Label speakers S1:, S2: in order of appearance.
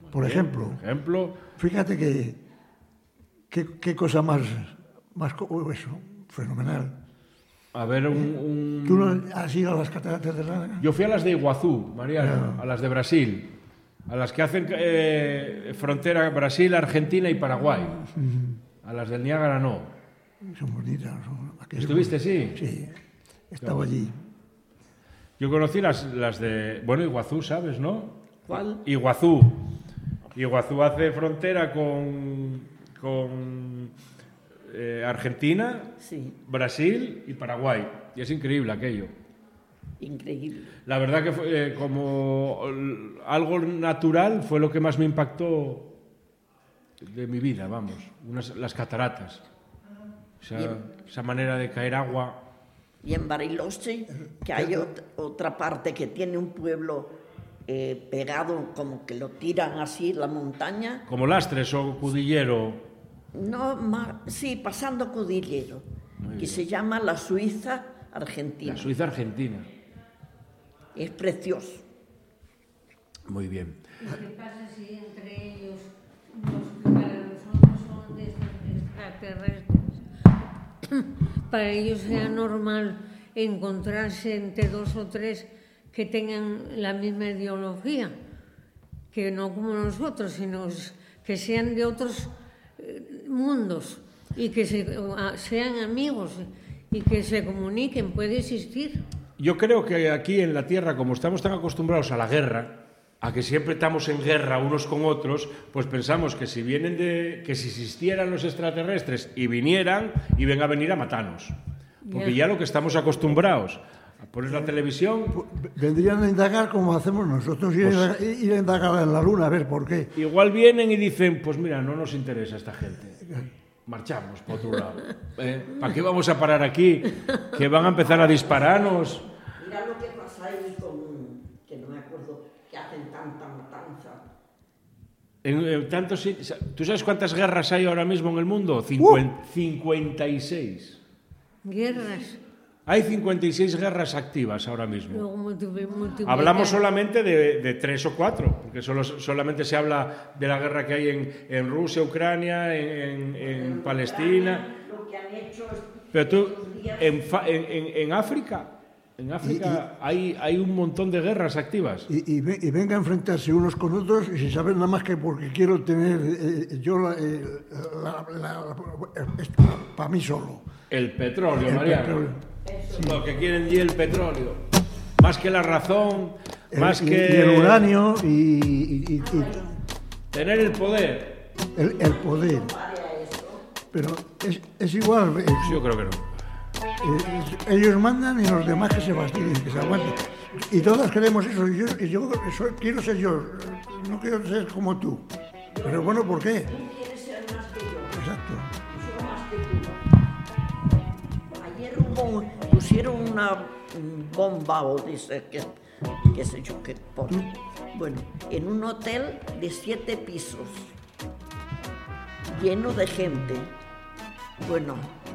S1: Por ejemplo, fíjate qué cosa más eso, fenomenal.
S2: A ver,
S1: ¿Tú no has ido a las cataratas de Ránaga?
S2: Yo fui a las de Iguazú, Mariano, a las de Brasil, a las que hacen frontera Brasil, Argentina y Paraguay. A las del Niágara no.
S1: Son bonitas.
S2: ¿Estuviste, sí?
S1: Sí, estaba allí.
S2: Yo conocí las de... Bueno, Iguazú, ¿sabes, no?
S3: ¿Cuál?
S2: Iguazú. Iguazú hace frontera con Argentina,
S3: sí,
S2: Brasil y Paraguay. Y es increíble aquello.
S3: Increíble.
S2: La verdad que fue como algo natural, fue lo que más me impactó de mi vida, vamos. Las cataratas. Esa manera de caer agua.
S3: Y en Bariloche, que hay otra parte que tiene un pueblo pegado, como que lo tiran así, la montaña.
S2: Como Lastres o Cudillero.
S3: No, sí, pasando Cudillero, que se llama la Suiza Argentina.
S2: La Suiza Argentina.
S3: Es precioso.
S2: Muy bien.
S4: ¿Qué pasa si entre ellos, los que para nosotros son extraterrestres, para ellos sea normal encontrarse entre 2 o 3 que tengan la misma ideología, que no como nosotros, sino que sean de otros mundos y que sean amigos y que se comuniquen? Puede existir.
S2: Yo creo que aquí en la Tierra, como estamos tan acostumbrados a la guerra, a que siempre estamos en guerra unos con otros, pues pensamos que si existieran los extraterrestres y vinieran, iban a venir a matarnos. Porque ya lo que estamos acostumbrados a poner la televisión...
S1: Vendrían a indagar como hacemos nosotros, ir a indagar en la Luna, a ver por qué.
S2: Igual vienen y dicen, pues mira, no nos interesa esta gente. Marchamos por otro lado. ¿Para qué vamos a parar aquí? Que van a empezar a dispararnos.
S3: Mira lo que pasa ahí que no me acuerdo, que hacen tanta matanza.
S2: ¿Tú sabes cuántas guerras hay ahora mismo en el mundo? 56.
S4: Guerras.
S2: Hay 56 guerras activas ahora mismo. Hablamos solamente de 3 o 4, porque solamente se habla de la guerra que hay en Rusia, Ucrania, en Palestina.
S3: Lo que han hecho es...
S2: Pero tú, en África hay un montón de guerras activas.
S1: Y venga a enfrentarse unos con otros y sin saber nada más que porque quiero tener para mí solo.
S2: El petróleo, Mariano. Lo que quieren es el petróleo. Más que la razón, más que...
S1: Y el uranio y
S2: tener el poder.
S1: El poder. Pero es igual.
S2: Yo creo que no.
S1: Ellos mandan y los demás que se fastidien, que se aguanten. Y todos queremos eso. Y yo quiero ser yo. No quiero ser como tú. Pero bueno, ¿por qué?
S3: Tú quieres ser más que yo.
S1: Exacto.
S3: Yo soy más que tú. Ayer pusieron una bomba, o dice que qué sé yo qué. Bueno, en un hotel de 7 pisos, lleno de gente. Bueno,